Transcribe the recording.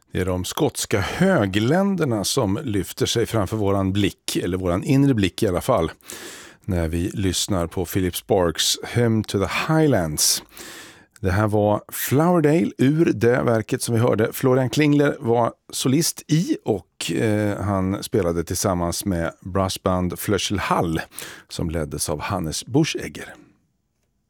Det är de skotska högländerna som lyfter sig framför våran blick, eller våran inre blick i alla fall, när vi lyssnar på Philip Sparks Hymn to the Highlands. Det här var Flowerdale ur det verket som vi hörde. Florian Klingler var solist i och han spelade tillsammans med brassband Flöschel Hall som leddes av Hannes Buschegger.